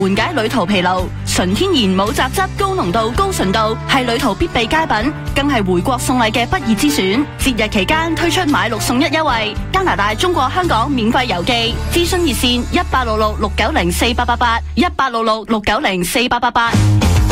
緩解旅途疲勞，純天然冇雜質、高濃度、高純度，係旅途必備佳品，更係回國送禮嘅不二之選。節日期間推出買6送1優惠，加拿大、中國香港免費郵寄。諮詢熱線1866690488，1866690488。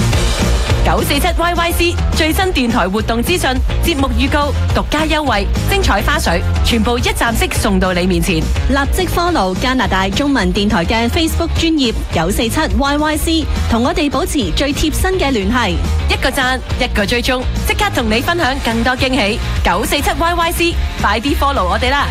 947YYC 最新電台活動資訊、節目預告、獨家優惠、精彩花絮，全部一站式送到你面前。 立即 follow 加拿大中文電台嘅 Facebook 專頁947YYC， 同我哋保持最貼身嘅聯繫。 一個讚，一個追蹤，即刻同你分享更多驚喜。947YYC， 快啲 follow 我哋啦！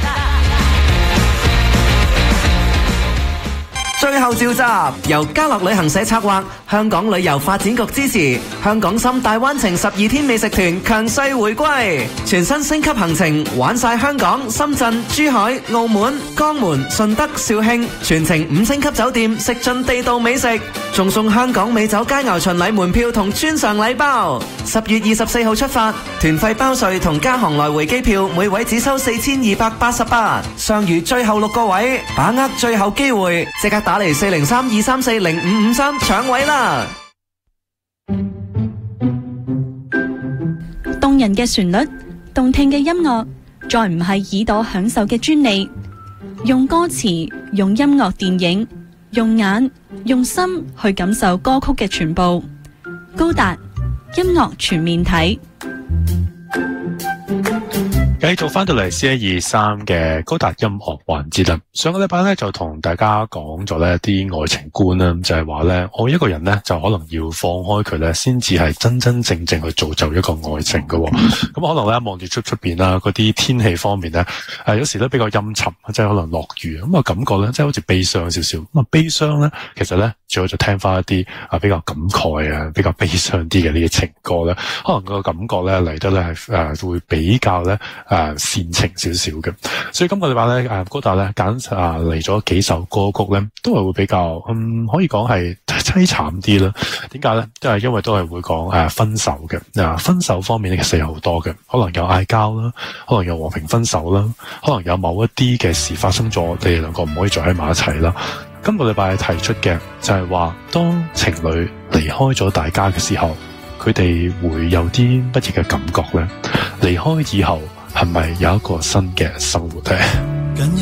最後召集，由家樂旅行社策劃，香港旅遊發展局支持，香港深大灣情12天美食團強勢回歸，全新升級行程，玩晒香港、深圳、珠海、澳門、江門、順德、肇慶，全程5星級酒店，食盡地道美食，仲送香港美酒佳肴巡禮門票同專上禮包。10月24號出發，團費包稅同加航來回機票，每位只收4288，尚餘最後6個位，把握最後機會，即刻打嚟403-234-0553搶位啦！ 動人嘅旋律，動聽嘅音樂，再唔係耳朵享受嘅專利。用歌詞，用音樂電影，用眼，用心去感受歌曲嘅全部。高達音樂全面睇。 繼續翻到嚟C123嘅高達音樂環節啦。上個禮拜咧就同大家講咗咧啲愛情觀啦，就係話咧我一個人咧就可能要放開佢咧，先至係真真正正去造就一個愛情嘅。咁可能咧望住出邊啦，嗰啲天氣方面咧，有時都比較陰沉，即係可能落雨咁啊，感覺咧即係好似悲傷少少。咁啊悲傷咧，其實咧最好就聽翻一啲比較感慨啊、比較悲傷啲嘅呢啲情歌咧，可能個感覺咧嚟得咧係會比較咧煽情少少嘅。所以今個禮拜咧高達咧揀嚟咗幾首歌曲咧，都係會比較可以講係淒慘啲啦。點解咧？都係因為都係會講分手嘅。分手方面咧其實有好多嘅，可能有嗌交啦，可能有和平分手啦，可能有某一啲嘅事發生咗，你哋兩個唔可以再喺埋一齊啦。今個禮拜提出嘅就係話，當情侶離開咗大家嘅時候，佢哋會有啲乜嘢嘅感覺咧？離開以後係咪有一個新嘅生活咧？